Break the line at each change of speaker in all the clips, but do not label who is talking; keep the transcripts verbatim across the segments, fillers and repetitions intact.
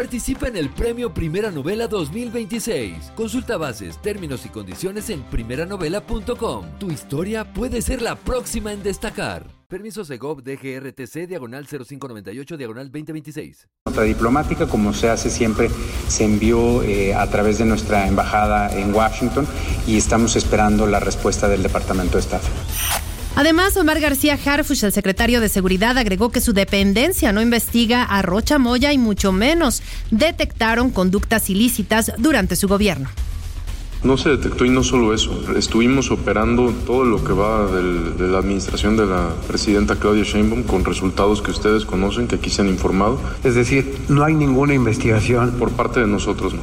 Participa en el Premio Primera Novela dos mil veintiséis. Consulta bases, términos y condiciones en primera novela punto com. Tu historia puede ser la próxima en destacar. Permiso Segov D G R T C diagonal cero cinco noventa y ocho diagonal veinte veintiséis.
Nota diplomática, como se hace siempre, se envió eh, a través de nuestra embajada en Washington y estamos esperando la respuesta del Departamento de Estado.
Además, Omar García Harfuch, el secretario de Seguridad, agregó que su dependencia no investiga a Rocha Moya y mucho menos detectaron conductas ilícitas durante su gobierno.
No se detectó y no solo eso, estuvimos operando todo lo que va del, de la administración de la presidenta Claudia Sheinbaum con resultados que ustedes conocen, que aquí se han informado.
Es decir, no hay ninguna investigación.
Por parte de nosotros, no.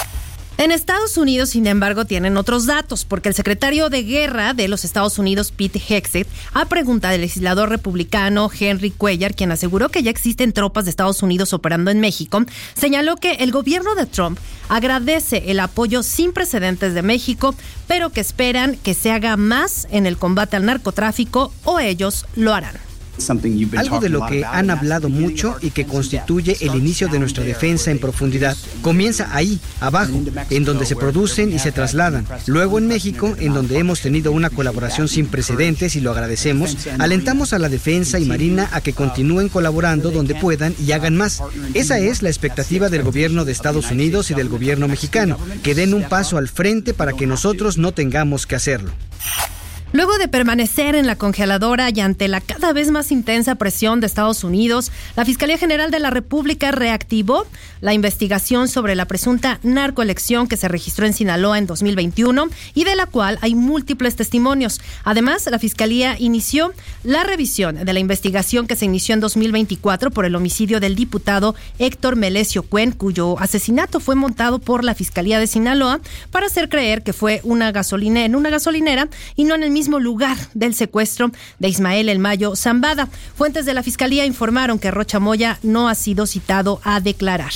En Estados Unidos, sin embargo, tienen otros datos, porque el secretario de Guerra de los Estados Unidos, Pete Hegseth, a pregunta del legislador republicano Henry Cuellar, quien aseguró que ya existen tropas de Estados Unidos operando en México, señaló que el gobierno de Trump agradece el apoyo sin precedentes de México, pero que esperan que se haga más en el combate al narcotráfico o ellos lo harán.
Algo de lo que han hablado mucho y que constituye el inicio de nuestra defensa en profundidad. Comienza ahí, abajo, en donde se producen y se trasladan. Luego en México, en donde hemos tenido una colaboración sin precedentes y lo agradecemos, alentamos a la defensa y Marina a que continúen colaborando donde puedan y hagan más. Esa es la expectativa del gobierno de Estados Unidos y del gobierno mexicano, que den un paso al frente para que nosotros no tengamos que hacerlo.
Luego de permanecer en la congeladora y ante la cada vez más intensa presión de Estados Unidos, la Fiscalía General de la República reactivó la investigación sobre la presunta narcoelección que se registró en Sinaloa en dos mil veintiuno y de la cual hay múltiples testimonios. Además, la Fiscalía inició la revisión de la investigación que se inició en dos mil veinticuatro por el homicidio del diputado Héctor Melesio Cuen, cuyo asesinato fue montado por la Fiscalía de Sinaloa para hacer creer que fue una gasolina, en una gasolinera y no en el mismo lugar del secuestro de Ismael El Mayo Zambada. Fuentes de la Fiscalía informaron que Rocha Moya no ha sido citado a declarar.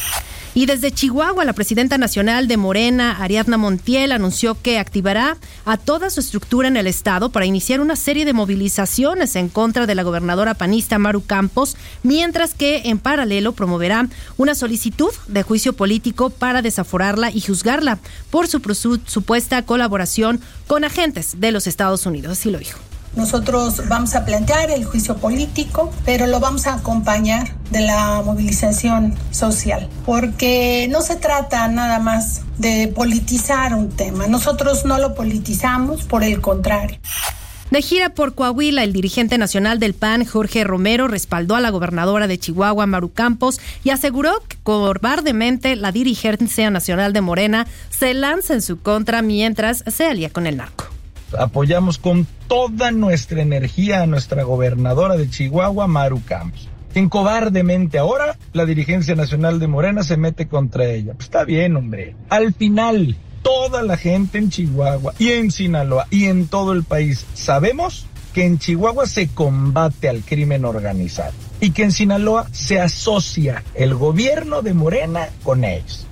Y desde Chihuahua, la presidenta nacional de Morena, Ariadna Montiel, anunció que activará a toda su estructura en el estado para iniciar una serie de movilizaciones en contra de la gobernadora panista Maru Campos, mientras que en paralelo promoverá una solicitud de juicio político para desaforarla y juzgarla por su supuesta colaboración con agentes de los Estados Unidos. Así lo dijo.
Nosotros vamos a plantear el juicio político, pero lo vamos a acompañar de la movilización social, porque no se trata nada más de politizar un tema. Nosotros no lo politizamos, por el contrario.
De gira por Coahuila, el dirigente nacional del P A N, Jorge Romero, respaldó a la gobernadora de Chihuahua, Maru Campos, y aseguró que cobardemente la dirigencia nacional de Morena se lanza en su contra mientras se alía con el narco.
Apoyamos con toda nuestra energía a nuestra gobernadora de Chihuahua, Maru Campos. En cobardemente ahora la dirigencia nacional de Morena se mete contra ella. Pues está bien, hombre. Al final, toda la gente en Chihuahua y en Sinaloa y en todo el país sabemos que en Chihuahua se combate al crimen organizado y que en Sinaloa se asocia el gobierno de Morena con ellos.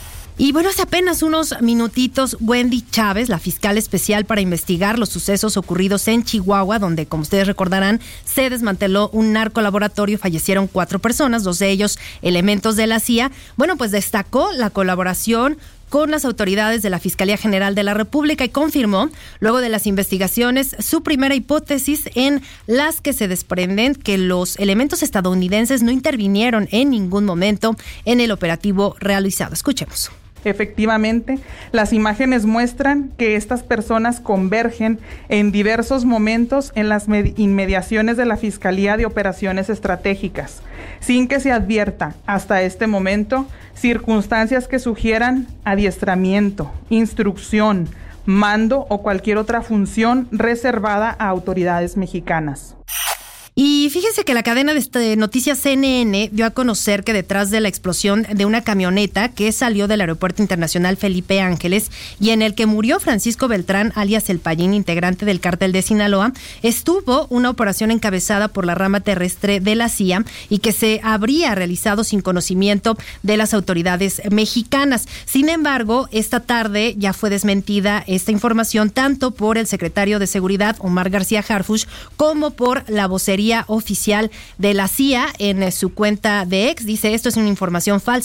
Y bueno, hace apenas unos minutitos, Wendy Chávez, la fiscal especial para investigar los sucesos ocurridos en Chihuahua, donde, como ustedes recordarán, se desmanteló un narcolaboratorio, fallecieron cuatro personas, dos de ellos elementos de la C I A. Bueno, pues destacó la colaboración con las autoridades de la Fiscalía General de la República y confirmó, luego de las investigaciones, su primera hipótesis en las que se desprenden que los elementos estadounidenses no intervinieron en ningún momento en el operativo realizado. Escuchemos.
Efectivamente, las imágenes muestran que estas personas convergen en diversos momentos en las med- inmediaciones de la Fiscalía de Operaciones Estratégicas, sin que se advierta hasta este momento circunstancias que sugieran adiestramiento, instrucción, mando o cualquier otra función reservada a autoridades mexicanas.
Y fíjense que la cadena de noticias C N N dio a conocer que detrás de la explosión de una camioneta que salió del Aeropuerto Internacional Felipe Ángeles y en el que murió Francisco Beltrán, alias El Payín, integrante del cártel de Sinaloa, estuvo una operación encabezada por la rama terrestre de la C I A y que se habría realizado sin conocimiento de las autoridades mexicanas. Sin embargo, esta tarde ya fue desmentida esta información tanto por el secretario de Seguridad, Omar García Harfuch, como por la vocería oficial de la C I A en su cuenta de X. Dice, esto es una información falsa.